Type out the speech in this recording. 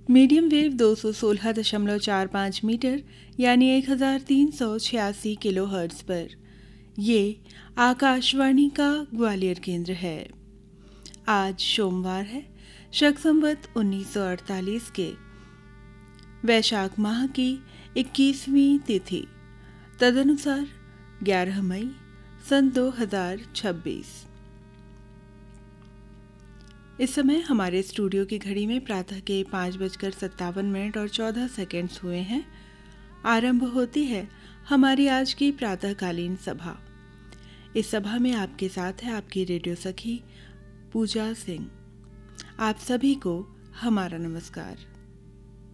Medium wave 216.45 metre यानी 1386 kilo hertz पर ये आकाशवाणी का ग्वालियर केंद्र है। आज सोमवार है, शक संवत 1948 के वैशाख माह की 21वीं तिथि, तदनुसार 11 मई सन 2026। इस समय हमारे स्टूडियो की घड़ी में प्रातः के 5:57 और 14 सेकंड्स हुए हैं। आरंभ होती है हमारी आज की प्रातःकालीन सभा। इस सभा में आपके साथ है आपकी रेडियो सखी पूजा सिंह। आप सभी को हमारा नमस्कार।